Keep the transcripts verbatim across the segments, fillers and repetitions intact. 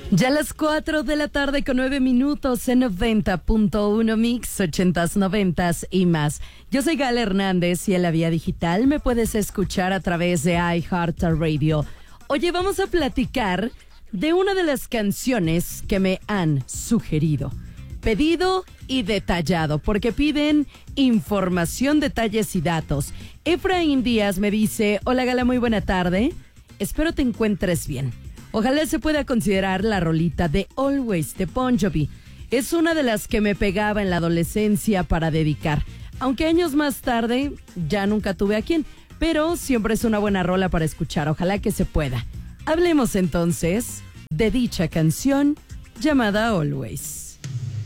Ya a las cuatro de la tarde con nueve minutos en noventa punto uno Mix, ochentas, noventas y más. Yo soy Gala Hernández y en la vía digital me puedes escuchar a través de iHeartRadio. Oye, vamos a platicar de una de las canciones que me han sugerido, pedido y detallado, porque piden información, detalles y datos. Efraín Díaz me dice: hola Gala, muy buena tarde. Espero te encuentres bien. Ojalá se pueda considerar la rolita de Always de Bon Jovi. Es una de las que me pegaba en la adolescencia para dedicar. Aunque años más tarde ya nunca tuve a quién, pero siempre es una buena rola para escuchar. Ojalá que se pueda. Hablemos entonces de dicha canción llamada Always.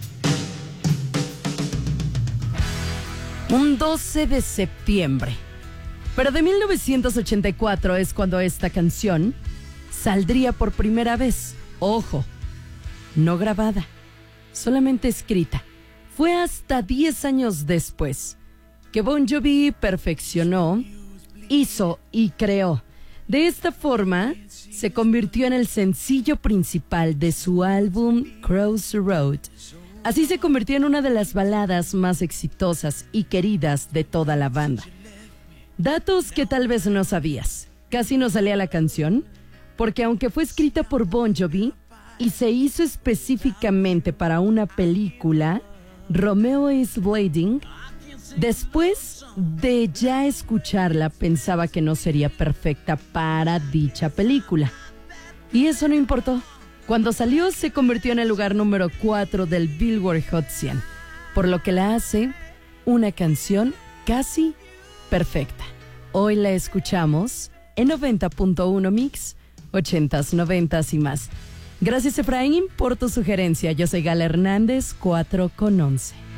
Un doce de septiembre, pero de mil novecientos ochenta y cuatro es cuando esta canción saldría por primera vez. Ojo, no grabada, solamente escrita. Fue hasta diez años después que Bon Jovi perfeccionó, hizo y creó. De esta forma, se convirtió en el sencillo principal de su álbum Crossroad. Así se convirtió en una de las baladas más exitosas y queridas de toda la banda. Datos que tal vez no sabías. Casi no salía la canción, porque aunque fue escrita por Bon Jovi y se hizo específicamente para una película, Romeo is Bleeding, después de ya escucharla pensaba que no sería perfecta para dicha película. Y eso no importó. Cuando salió se convirtió en el lugar número cuatro del Billboard Hot cien, por lo que la hace una canción casi perfecta. Hoy la escuchamos en noventa punto uno Mix, ochentas, noventas y más. Gracias, Efraín, por tu sugerencia. Yo soy Gala Hernández, cuatro con once.